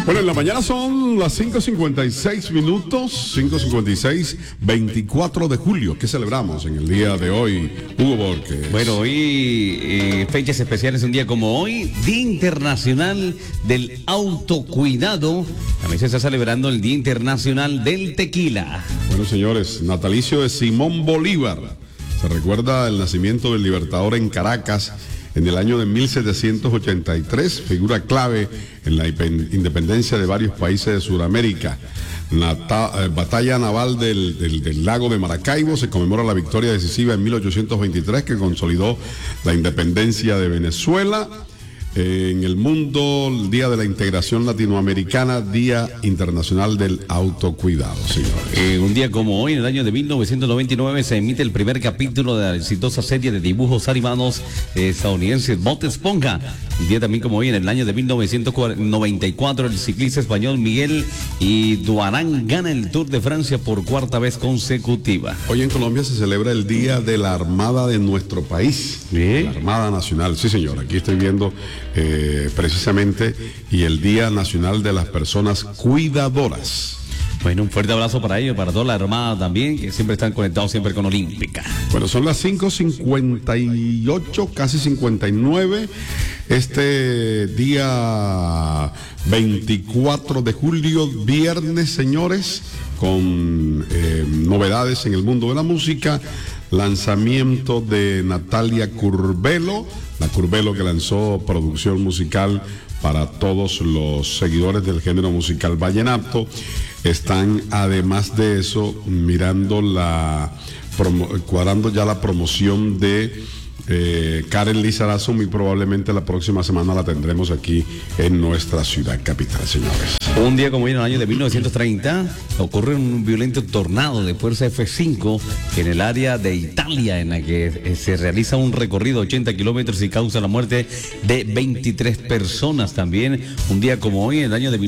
Bueno, en la mañana son las 5:56 minutos, 5:56, 24 de julio. ¿Qué celebramos en el día de hoy, Hugo Borges? Bueno, hoy, fechas especiales, un día como hoy, Día Internacional del Autocuidado. También se está celebrando el Día Internacional del Tequila. Bueno, señores, natalicio de Simón Bolívar. Se recuerda el nacimiento del Libertador en Caracas en el año de 1783, figura clave en la independencia de varios países de Sudamérica. Batalla naval del lago de Maracaibo, se conmemora la victoria decisiva en 1823 que consolidó la independencia de Venezuela. En el mundo, el Día de la Integración Latinoamericana, Día Internacional del Autocuidado, señores. Un día como hoy, en el año de 1999, se emite el primer capítulo de la exitosa serie de dibujos animados estadounidenses Bob Esponja. Un día también como hoy, en el año de 1994, el ciclista español Miguel Indurain gana el Tour de Francia por cuarta vez consecutiva. Hoy en Colombia se celebra el Día de la Armada de nuestro país, la Armada Nacional. Sí, señor, aquí estoy viendo precisamente, y el Día Nacional de las Personas Cuidadoras. Bueno, un fuerte abrazo para ellos, para toda la Armada también, que siempre están conectados siempre con Olímpica. Bueno, son las 5:58, casi 59. Este día 24 de julio, viernes, señores, con novedades en el mundo de la música. Lanzamiento de Natalia Curbelo, la Curbelo que lanzó producción musical para todos los seguidores del género musical vallenato. Están, además de eso, cuadrando ya la promoción de Karen Lizarazo. Muy probablemente la próxima semana la tendremos aquí en nuestra ciudad capital, señores. Un día como hoy, en el año de 1930, ocurre un violento tornado de fuerza F5 en el área de Italia, en la que se realiza un recorrido de 80 kilómetros y causa la muerte de 23 personas. También, un día como hoy, en el año de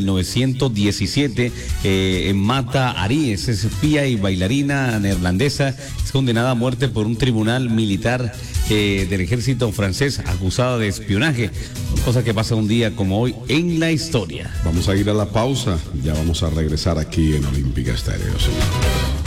1917, Mata Aries, es espía y bailarina neerlandesa, es condenada a muerte por un tribunal militar del ejército francés, acusada de espionaje, cosa que pasa un día como hoy en la historia. Vamos a ir a la pausa, ya vamos a regresar aquí en Olímpica Estéreo, señor.